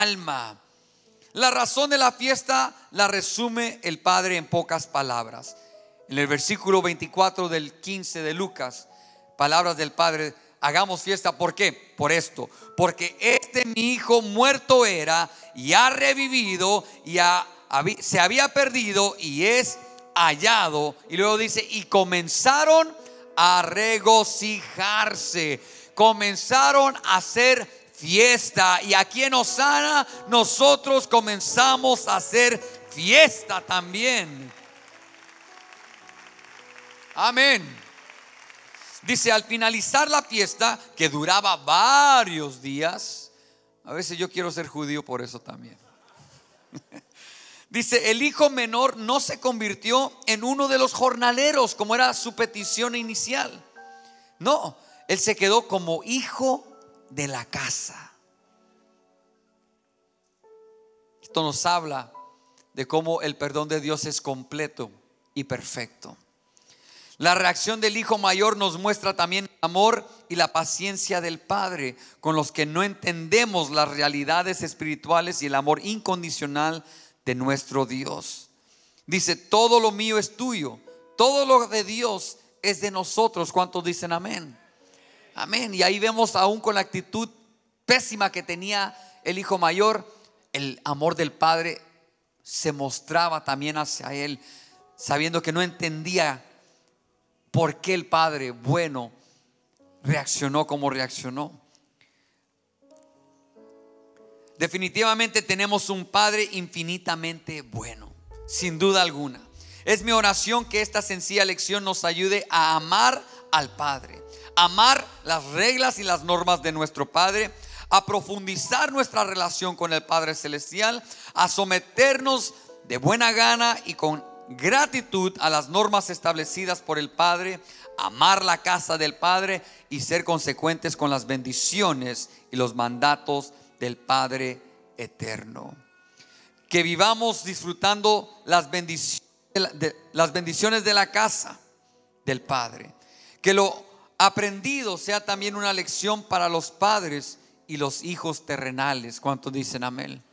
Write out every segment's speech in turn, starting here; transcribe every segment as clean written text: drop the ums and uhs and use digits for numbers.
alma. La razón de la fiesta la resume el Padre en pocas palabras. En el versículo 24 del 15 de Lucas, palabras del Padre: hagamos fiesta. ¿Por qué? Por esto: porque mi hijo muerto era y ha revivido, y se había perdido y es hallado. Y luego dice: y comenzaron a regocijarse, comenzaron a hacer fiesta. Y aquí en Osana nosotros comenzamos a hacer fiesta también. Amén. Dice: al finalizar la fiesta, que duraba varios días. A veces yo quiero ser judío por eso también. Dice: el hijo menor no se convirtió en uno de los jornaleros, como era su petición inicial. No, él se quedó como hijo de la casa. Esto nos habla de cómo el perdón de Dios es completo y perfecto. La reacción del hijo mayor nos muestra también el amor y la paciencia del Padre con los que no entendemos las realidades espirituales y el amor incondicional de nuestro Dios. Dice: todo lo mío es tuyo, todo lo de Dios es de nosotros. ¿Cuántos dicen amén? Amén. Y ahí vemos, aún con la actitud pésima que tenía el hijo mayor, el amor del Padre se mostraba también hacia él, sabiendo que no entendía por qué el Padre bueno reaccionó como reaccionó. Definitivamente tenemos un Padre infinitamente bueno, sin duda alguna. Es mi oración que esta sencilla lección nos ayude a amar al Padre, amar las reglas y las normas de nuestro Padre, a profundizar nuestra relación con el Padre Celestial, a someternos de buena gana y con gratitud a las normas establecidas por el Padre, amar la casa del Padre y ser consecuentes con las bendiciones y los mandatos del Padre eterno. Que vivamos disfrutando las bendiciones de la casa del Padre. Que lo aprendido sea también una lección para los padres y los hijos terrenales. ¿Cuántos dicen amén?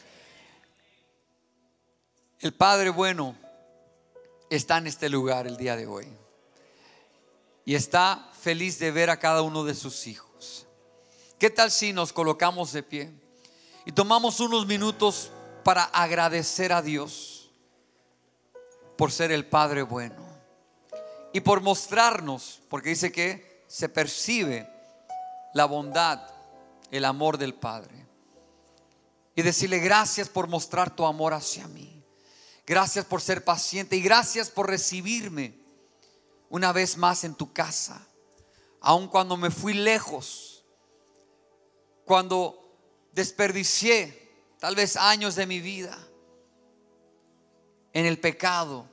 El Padre bueno está en este lugar el día de hoy y está feliz de ver a cada uno de sus hijos. ¿Qué tal si nos colocamos de pie y tomamos unos minutos para agradecer a Dios por ser el Padre bueno y por mostrarnos, porque dice que se percibe la bondad, el amor del Padre, y decirle: gracias por mostrar tu amor hacia mí, gracias por ser paciente y gracias por recibirme una vez más en tu casa, aun cuando me fui lejos, cuando desperdicié tal vez años de mi vida en el pecado.